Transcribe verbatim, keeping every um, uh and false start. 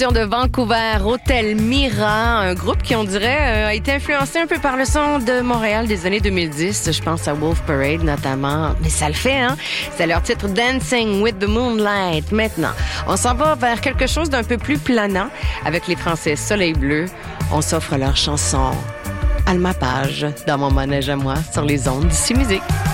De Vancouver, Hôtel Mira, un groupe qui, on dirait, a été influencé un peu par le son de Montréal des années deux mille dix. Je pense à Wolf Parade, notamment. Mais ça le fait, hein? C'est leur titre Dancing with the Moonlight. Maintenant, on s'en va vers quelque chose d'un peu plus planant. Avec les Français Soleil Bleu, on s'offre leur chanson Alma Page dans mon manège à moi sur les ondes d'Ici Musique.